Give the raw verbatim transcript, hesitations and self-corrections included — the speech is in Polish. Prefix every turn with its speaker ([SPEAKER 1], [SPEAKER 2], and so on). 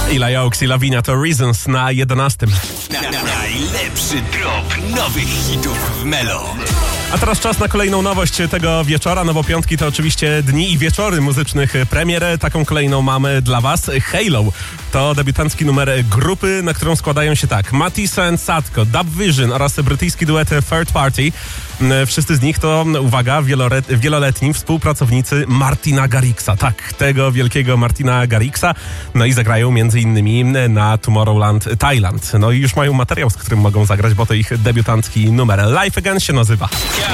[SPEAKER 1] Ila Oaks i Lavinia to Reasons na jedenastym.
[SPEAKER 2] Na, na, najlepszy drop nowych hitów w Melo.
[SPEAKER 1] A teraz czas na kolejną nowość tego wieczora, no bo piątki to oczywiście dni i wieczory muzycznych premier. Taką kolejną mamy dla was. Halo to debiutancki numer grupy, na którą składają się tak: Matisse and Sadko, Dub Vision oraz brytyjski duet Third Party. Wszyscy z nich to, uwaga, wielolet- wieloletni współpracownicy Martina Garrixa. Tak, tego wielkiego Martina Garrixa. No i zagrają między innymi na Tomorrowland Thailand. No i już mają materiał, z którym mogą zagrać, bo to ich debiutancki numer. Life Again się nazywa.